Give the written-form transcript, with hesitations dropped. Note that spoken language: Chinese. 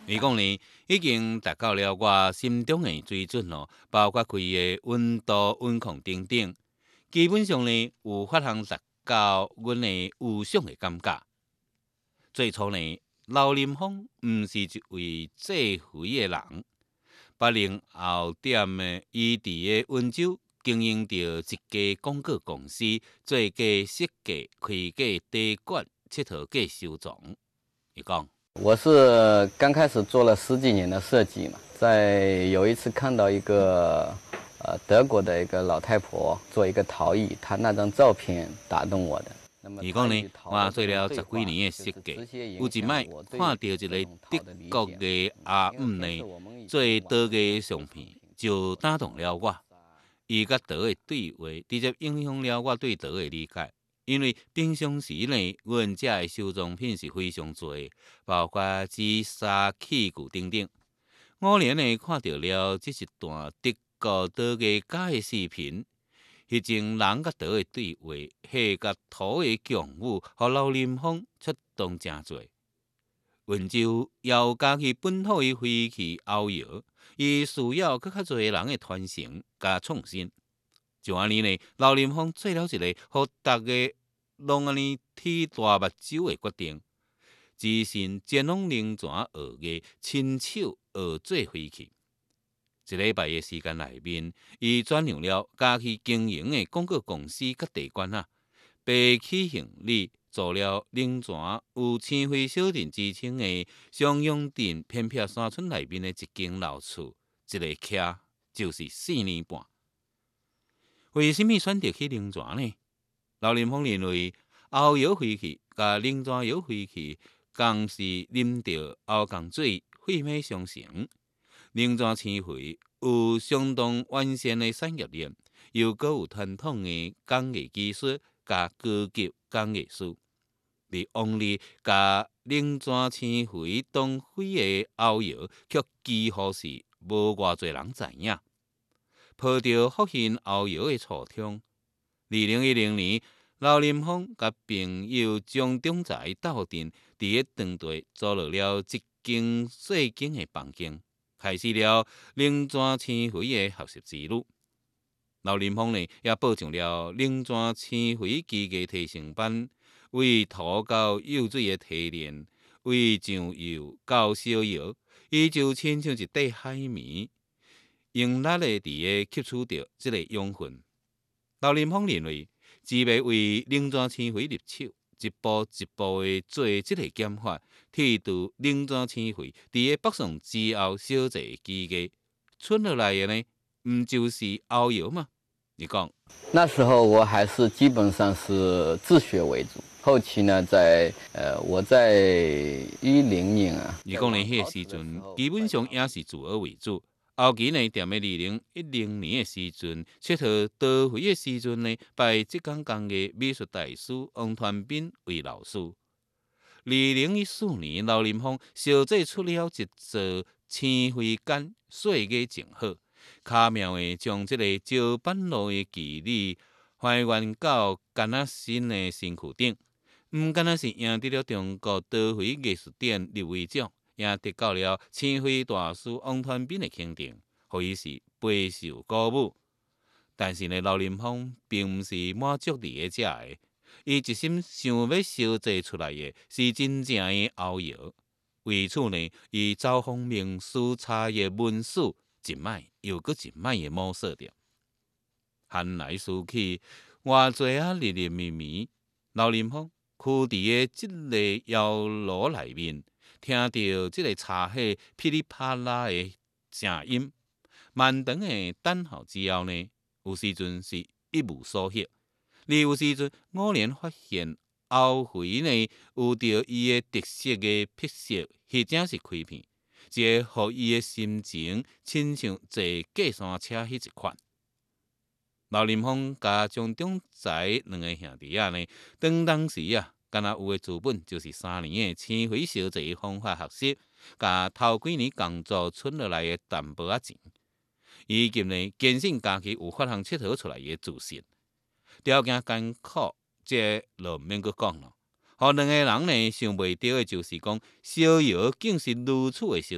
伊讲呢，已经达到了我心中的水准哦，包括开的温度、温控等等，基本上呢有法通达到阮的理想的感觉。最初呢，刘林峰毋是一位制肥的人，8年后点的，伊伫个温州经营着一家广告公司，做价设计、开价底管、佚佗价收藏。伊讲。 我是刚开始做了10几年的设计嘛，在有一次看到一个德国的一个老太婆做一个陶艺，她那张照片打动我的。那么伊讲呢，我做了10几年的设计，有一摆看到一个德国的阿姆呢，做陶艺相片，就打动了我。伊甲陶的对话，直接影响了我对陶的理解。因为平常时呢，阮遮的收藏品是非常多，包括紫砂、器具等等。偶然呢，看到了这一段德国陶艺家的视频，迄种人甲陶的对话，迄甲土的强舞，互刘林峰触动真侪。温州要加去本土的飞去后摇，伊需要更较侪人的传承加创新。就安尼呢，刘林峰做了一个，互大家拢安尼剃大目睭的决定，自身前往灵泉学艺，亲手学做飞去。一礼拜的时间内面，伊转让了家去经营的广告公司甲地管啊，白起行李，做了灵泉有青灰小镇之称的襄阳镇偏僻山村内面的一间老厝，一个徛就是4年半。为什么选择去灵泉呢？刘林峰认为，后摇飞去甲灵泉摇飞去，共是啉着后港水，血脉相承。灵泉青灰有相当完善的产业链，又搁有传统的工艺技术甲高级工艺师。而往日甲灵泉青灰当飞的后摇，却几乎是无偌侪人知影。抱着复兴后摇的初衷，2010年，刘林峰甲朋友张忠才斗阵，伫个长地租落了一间小间的房间，开始了灵泉青灰的学习之路。刘林峰呢，也报上了灵泉青灰技艺提升班，为土到釉水的提炼，为酱釉到烧窑，伊就亲像一块海绵。用力的伫个吸取着这个养分。刘林峰认为，只要为灵泉青灰入手，一步一步的做这个减法，剃除灵泉青灰伫个北宋之后小济技艺，出落来的呢，毋就是后摇吗？你讲， 那时候我还是基本上是自学为主，后期呢，我在10年啊， 你讲呢？迄个时阵，基本上也是自学为主。后期呢，踮个2010年的时阵，佚佗陶飞的时阵呢，拜浙江工艺美术大师王传斌为老师。2014年，刘林峰小制出了一座青灰杆细艺正好，巧妙的将这个石板路的技艺还原到干仔新的身躯顶。毋干那是赢得了中国陶飞艺术展入围奖，也得到了青灰大师王传斌的肯定，予伊是备受鼓舞。但是呢，刘林峰并毋是满足伫个遮的，伊一心想要烧制出来的是真正的后摇。为此呢，伊走访名师查阅文史，一摆又搁一摆的摸索着。翻来思去，偌济日日暝暝，刘林峰徛伫个即个窑炉内面，听到即个茶火噼里啪啦的声音，漫长的等候之后呢，有时阵是一无所获，而有时阵偶然发现后回呢有着伊的特色的撇色，或者是开片，这互伊的心情亲像坐过山车迄一款。刘林峰甲张忠才两个兄弟呢，当时敢若有的资本就是3年的青灰烧制方法学习，甲头几年工作存落来的淡薄仔钱，以及呢坚信家己有法通佚佗出来的自信。条件艰苦，这就免阁讲了。互两个人呢想袂到的就是讲，烧窑竟是如此的烧